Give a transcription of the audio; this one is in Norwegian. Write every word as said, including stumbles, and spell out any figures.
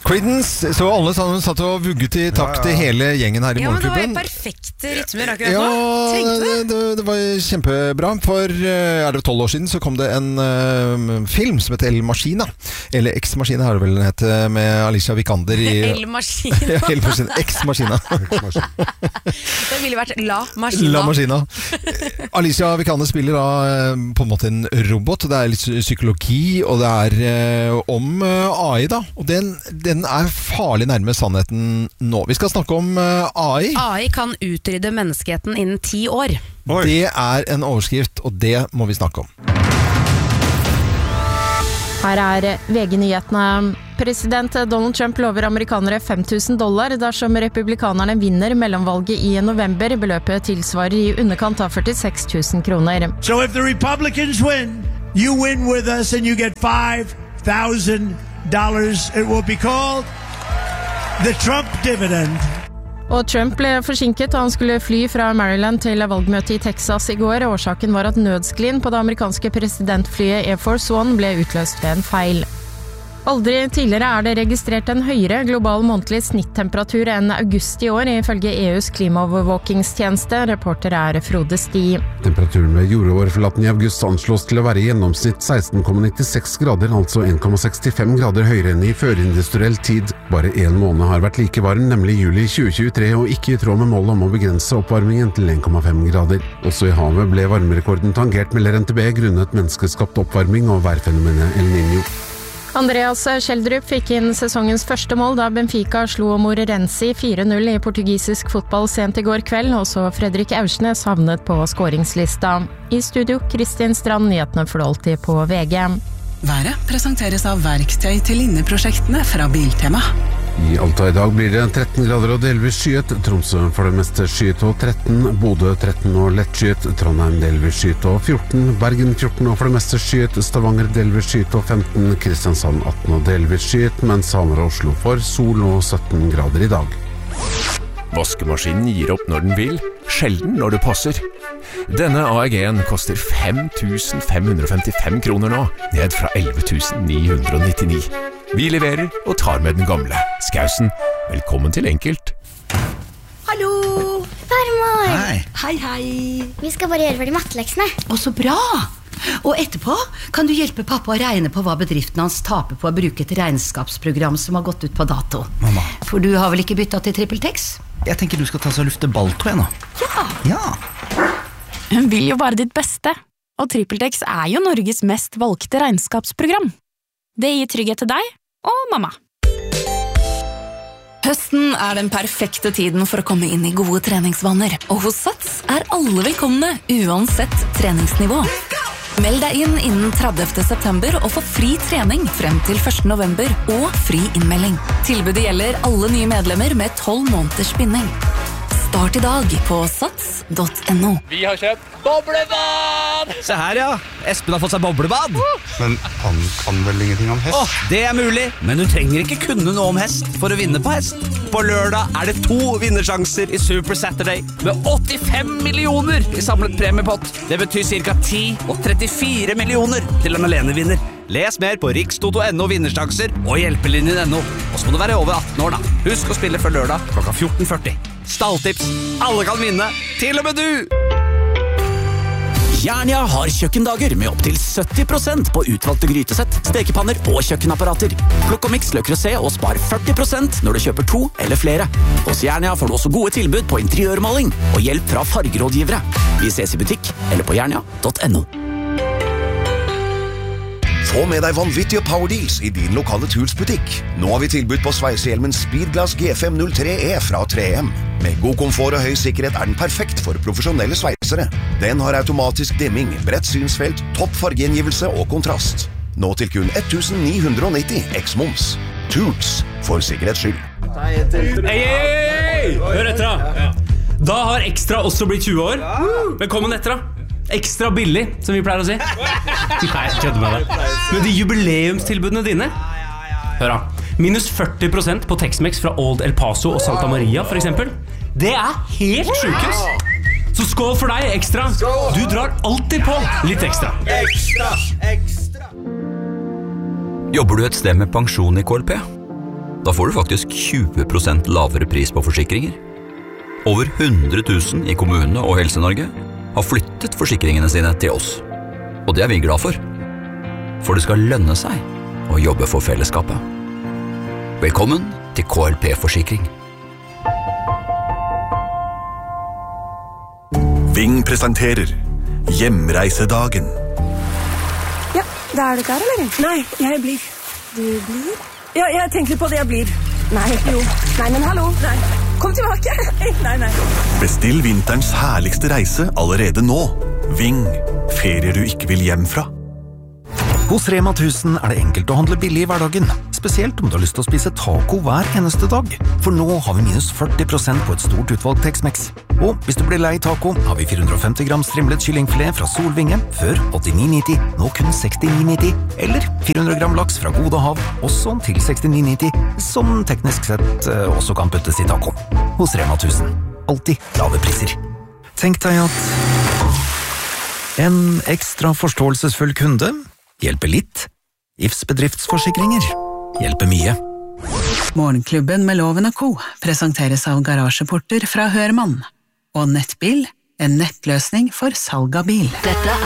Creedence, så alle sammen satt og vugget i takt til ja, ja. hele gjengen her i ja, Morgenklubben. Ja, men det var perfekte rytmer akkurat ja, nå. Trengte det? Det, det var kjempebra. For er det tolv år siden så kom det en uh, film som heter El Machina. Eller Ex Machina har det vel hett, med Alicia Vikander i... El Machina. El Machina. Ex Machina. Det ville vært La Machina. La Machina. Alicia Vikander spiller da på en måte en robot. Det er litt psykologi, og det er uh, om uh, A I da. Og den, den er farlig nærme sannheten nå. Vi skal snakke om uh, A I. A I kan utrydde menneskeheten innen ti år. Oi. Det er en overskrift, og det må vi snakke om. Her er V G-nyhetene. President Donald Trump lover amerikanere fem tusen dollar dersom republikanerne vinner mellomvalget i november. Beløpet tilsvarer i underkant av førtiseks tusen kroner. So if the Republicans win, you win with us and you get five thousand dollars. It will be called the Trump dividend. Og Trump ble forsinket da han skulle fly fra Maryland til valgmøte i Texas i går. Årsaken var at nødsklien på det amerikanske presidentflyet Air Force One ble utløst ved en feil. Aldri tidligere er det registrert en høyere global månedlig snittemperatur enn august i år, ifølge E U's klimaovervåkingstjeneste. Reporter er Frode Sti. Temperaturen ved jordoverflaten i august anslås til å være i gjennomsnitt seksten komma nittiseks grader, altså en komma sekstifem grader høyere enn i førindustriell tid. Bare en måned har vært like varm, nemlig juli tjue tjuetre, og ikke i tråd med målet om å begrense oppvarmingen til en komma fem grader. Også i havet ble varmerekorden tangert, melder N T B, grunnet menneskeskapt oppvarming og værfenomenet El Niño. Andreas Schjelderup fikk inn sesongens første mål da Benfica slo Moreirense fire null i portugisisk fotball sent i går kveld, og så Fredrik Aursnes havnet på skåringslista. I studio, Kristin Strand, nyhetene for alltid på V G. Været presenteres av verktøy til linneprosjektene fra Biltema. I Alta i dag blir det tretten grader og delvis skyet, Tromsø for det meste skyet og tretten, Bodø tretten og lettskyet, Trondheim delvis skyet og fjorten, Bergen fjorten og for det meste skyet, Stavanger delvis skyet og femten, Kristiansand atten og delvis skyet, mens Hamar og Oslo får sol og sytten grader i dag. Vaskemaskinen gir opp når den vil, sjelden når det passer. Denne A E G-en koster fem tusen fem hundre og femtifem kroner nå, ned fra elleve tusen ni hundre og nittini. Vi leverer og tar med den gamle. Skausen, velkommen til Enkelt. Hallo! Farmor! Hei! Hei, hei! Vi skal bare gjøre ferdig matteleksene. Å, så bra! Og etterpå kan du hjelpe pappa å regne på hva bedriften hans taper på å bruke et regnskapsprogram som har gått ut på dato. Mamma. For du har vel ikke byttet til TrippelTex? Jeg tenker du skal ta så og lufte balltro jeg nå. Ja! Ja! Hun vil jo bare ditt beste, og TrippelTex er jo Norges mest valgte regnskapsprogram. Det gir trygghet til deg og mamma. Høsten er den perfekte tiden for å komme inn i gode treningsvaner, og hos Sats er alle velkomne, uansett treningsnivå. Meld deg inn innen tredivte september og få fri trening frem til første november og fri innmelding. Tilbudet gjelder alle nye medlemmer med tolv måneders binding. Start i dag på sats punktum no. Vi har kjøpt boblebad! Se her, ja. Espen har fått seg boblebad. Men han kan vel ingenting om hest? Åh, det er mulig, men du trenger ikke kunne noe om hest for å vinne på hest. På lørdag er det to vinnersjanser i Super Saturday med åttifem millioner i samlet premiepott. Det betyr cirka ti og trettifire millioner til en alenevinner. Les mer på rikstoto punktum no vinnersjanser og hjelpelinjen punktum no. Og så må du være over atten år da. Husk å spille før lørdag klokka fjorten førti. Stalltips. Alle kan vinne, til og med du! Jernia har kjøkkendager med opp til sytti prosent på utvalgte grytesett, stekepanner og kjøkkenapparater. Plukk og miks Le Creuset og spar førti prosent når du kjøper to eller flere. Hos Jernia får du også gode tilbud på interiørmaling og hjelp fra fargerådgivere. Vi ses i butikk eller på jernia punktum no. Få med deg vanvittige power deals i din lokale Tools-butikk. Nå har vi tilbudt på sveisehjelmen Speedglass G fem null tre E fra tre M. Med god komfort og høy sikkerhet er den perfekt for profesjonelle sveisere. Den har automatisk dimming, bredt synsfelt, topp fargegjengivelse og kontrast. Nå til kun ett tusen ni hundre og nitti eks-moms. Tools, for sikkerhets skyld. Hei, hei, hei! Hør etter da. Da har Extra også blitt tjue år. Velkommen etter da. Ekstra billig, som vi pleier å si. Nei, jeg kødder med deg. Men de jubileumstilbudene dine, hør da, minus førti prosent på Tex-Mex fra Old El Paso og Santa Maria, for eksempel. Det er helt sjukest. Så skål for deg, Ekstra. Du drar alltid på litt ekstra. Ekstra, ekstra. Jobber du et sted med pensjon i K L P? Da får du faktisk tjue prosent lavere pris på forsikringer. Over hundre tusen i kommunene og Helse-Norge har flyttet forsikringene sine til oss. Og det er vi glad for. For det skal lønne seg å jobbe for fellesskapet. Velkommen til K L P-forsikring. Ving presenterer Hjemreisedagen. Ja, da er du klar, eller? Nei, jeg blir. Du blir? Ja, jeg tenker litt på det jeg blir. Nei, jo. Nei, men hallo. Nei. Kom tilbake. Nei, nei. Bestill vinterens herligste reise allerede nå. Ving. Ferier du ikke vil hjem fra. Hos Rema tusen er det enkelt å handle billig i hverdagen, spesielt om du har lyst til å spise taco hver eneste dag. For nå har vi minus førti prosent på et stort utvalg Tex-Mex. Og hvis du blir lei taco, har vi fire hundre og femti gram strimlet kyllingfilet fra Solvinge, før åttini nitti, nå kun sekstini nitti. Eller fire hundre gram laks fra Gode Hav, også til sekstini nitti, som teknisk sett eh, også kan puttes i taco. Hos Rema tusen. Alltid lave priser. Tenk deg at en ekstra forståelsesfull kunde hjelper litt. I F S bedriftsforsikringer hjelper mye. Morgenklubben med Loven og Co. presenteres av garasjeporter fra Hørmann. Og Nettbil, en nettløsning for salg av bil. Dette